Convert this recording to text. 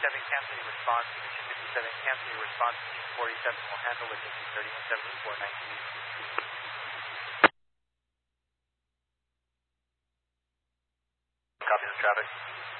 cancel your response. 257, cancel your response. 47 will handle it. 3174, 19. Copy the traffic.